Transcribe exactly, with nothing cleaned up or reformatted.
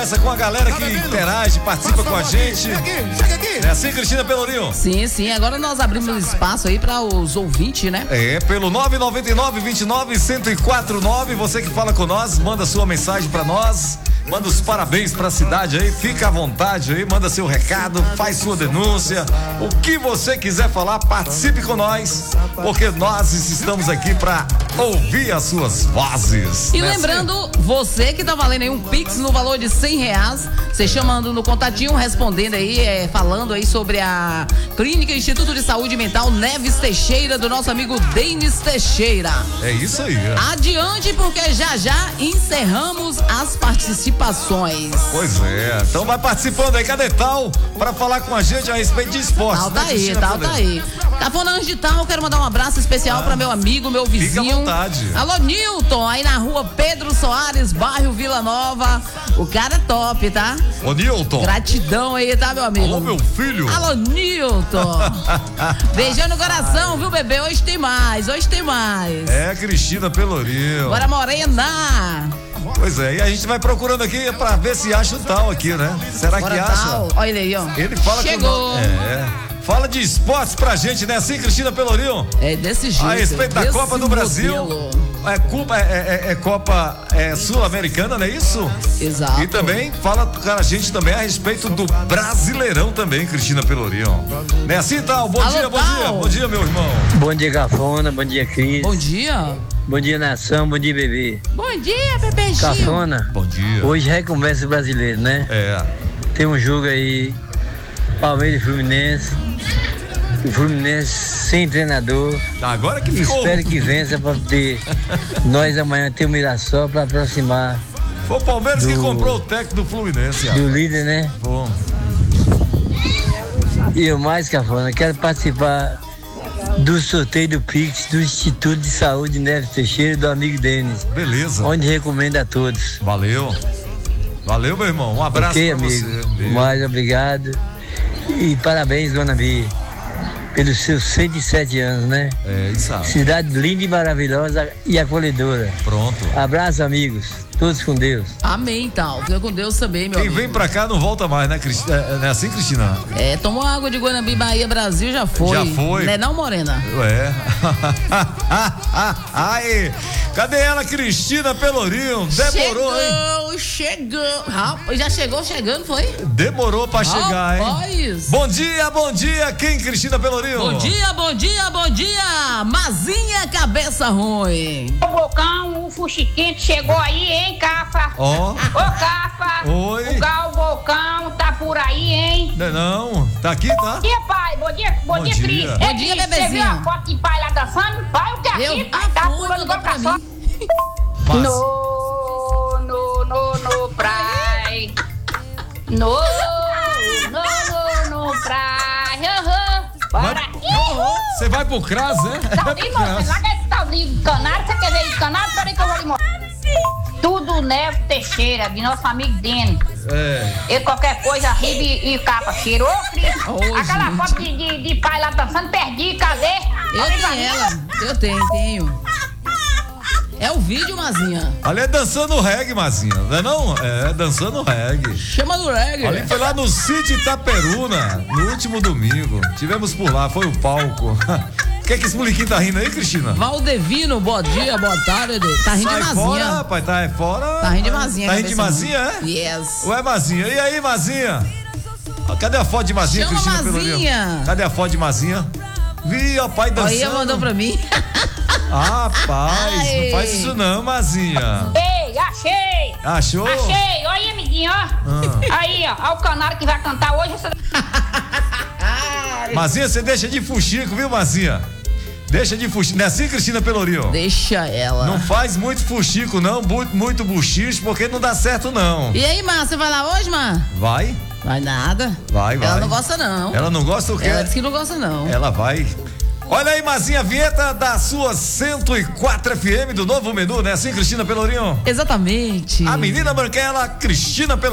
conversa com a galera que interage, participa com a gente. Chega aqui, chega aqui. É assim, Cristina Pelourinho? Sim, sim. Agora nós abrimos espaço aí para os ouvintes, né? É, pelo nove nove nove, vinte e nove, cento e quatro nove. Você que fala com nós, manda sua mensagem para nós. Manda os parabéns pra cidade aí, fica à vontade aí, manda seu recado, faz sua denúncia, o que você quiser falar, participe com nós, porque nós estamos aqui pra ouvir as suas vozes. E né, lembrando, assim? Você que tá valendo aí um Pix no valor de cem reais, você chamando no contatinho, respondendo aí, é, falando aí sobre a Clínica Instituto de Saúde Mental Neves Teixeira, do nosso amigo Denis Teixeira. É isso aí. Adiante, porque já já encerramos as participações. Pois é, então vai participando aí, cadê Tal? Pra falar com a gente a respeito de esporte. Tal tá aí, Tal tá aí. Tá falando antes de Tal, quero mandar um abraço especial ah, pra meu amigo, meu vizinho. Fica à vontade. Alô, Nilton, aí na rua Pedro Soares, bairro Vila Nova. O cara é top, tá? Ô, Nilton. Gratidão aí, tá, meu amigo? Alô, meu filho. Alô, Nilton. Beijão no coração, viu, bebê? Hoje tem mais, hoje tem mais. É, Cristina Pelourinho. Bora, Morena. Pois é, e a gente vai procurando aqui pra ver se acha o Tal aqui, né? Será Bora que acha? Tal. Olha ele aí, ó. Ele fala Chegou. Com... É. Fala de esportes pra gente, né? Assim, Cristina Pelourinho? É desse jeito. A respeito da Copa do Brasil. É, Cuba, é, é, é Copa é, Sul-Americana, não é isso? Exato. E também fala com a gente também a respeito do Brasileirão também, Cristina Pelourinho. Não é assim, Tal? Bom Alô, dia, bom Tal. dia. Bom dia, meu irmão. Bom dia, Cafona. Bom dia, Cris. Bom dia. Bom dia, nação. Bom dia, bebê. Bom dia, bebezinho. Cafona. Bom dia. Hoje recomeça o brasileiro, né? É. Tem um jogo aí, Palmeiras e Fluminense. O Fluminense sem treinador. Agora que ficou. Espero que vença pra ter. Nós amanhã tem o Mirassol pra aproximar. Foi o Palmeiras do, que comprou o técnico do Fluminense. Do líder, né? Bom. E eu mais, Cafona, quero participar do sorteio do Pix do Instituto de Saúde Neves Teixeira, do amigo Denis. Beleza. Onde recomendo a todos. Valeu. Valeu, meu irmão. Um abraço okay, pra amigo. você. Mais obrigado. E parabéns, dona Bia, pelos seus cento e sete anos, né? É, isso aí. Cidade linda e maravilhosa e acolhedora. Pronto. Abraço, amigos. Todos com Deus. Amém, Tal. Fica com Deus também, meu Quem amigo. vem pra cá não volta mais, né, Cristina? É, não é assim, Cristina? É, tomou água de Guanambi, Bahia, Brasil, já foi. Já foi. Não é não, Morena? É. Aí, cadê ela, Cristina Pelourinho? Demorou, chegou, hein? Chegou, Rapaz, já chegou chegando, foi? Demorou pra chegar, hein? Rapaz. Bom dia, bom dia. Quem, Cristina Pelourinho? Bom dia, bom dia, bom dia. Mazinha Cabeça Ruim. O Bocão, o Fuxiquente chegou aí, hein, Cafa? Ó. Oh. Ô, Cafa. Oi. O Gal Bocão tá por aí, hein? Não, não. Tá aqui, tá? Bom dia, pai. Bom dia, bom, Bom dia, dia. Cris. Bom dia, bebezinho. Você viu a foto de pai lá dançando? Pai, o que é Eu, aqui? ah, Tá foi, pulando mandou igual pra pra mim. No, no, no, no, praia. No, no, no, no, praia. Uhum. Bora. Você vai pro Cras, né? Taurino, larga esse Taurino canário. Você quer ver esse canário? Peraí que eu vou lhe mostrar. Tudo Neves Teixeira, de nosso amigo Denis. É. Ele qualquer coisa, riba e, e capa. Cheirou, Cris? Oh, aquela gente. foto de, de, de pai lá dançando, perdi, cadê? Eu tenho ela. Eu tenho, tenho. É o vídeo, Mazinha. Ali é dançando reggae, Mazinha, não é não? É, dançando reggae. Chama do reggae. Ali foi lá no sítio Itaperuna, no último domingo. Tivemos por lá, foi o palco. O que é que esse molequinho tá rindo aí, Cristina? Valdevino, bom dia, boa tarde. Tá rindo Sai de fora, Mazinha. rapaz, tá fora. Tá rindo de Mazinha. Tá rindo de cabeça Mazinha, é? ruim. Yes. Ué, Mazinha, e aí, Mazinha? Ó, cadê a foto de Mazinha, Chama Cristina Mazinha. Pelourinho? Cadê a foto de Mazinha? Vi, ó, pai dançando. Aí mandou pra mim. Ah, rapaz, Ai. não faz isso não, Mazinha. Ei, achei! Achou? Achei! Olha aí, amiguinho, ó. Ah. Aí, ó, ó o canário que vai cantar hoje. Essa... Mazinha, você deixa de fuxico, viu, Mazinha? Deixa de fuxico. Não é assim, Cristina Pelourinho? Deixa ela. Não faz muito fuxico, não, muito, muito buchicho, porque não dá certo, não. E aí, Mar, você vai lá hoje, Mar? Vai? Vai nada. Vai, vai. Ela não gosta, não. Ela não gosta o quê? Ela disse que não gosta, não. Ela vai. Olha aí, Mazinha, a vinheta da sua cento e quatro F M do novo menu, né? Assim, Cristina Pelourinho? Exatamente. A menina branquela, Cristina Pelourinho.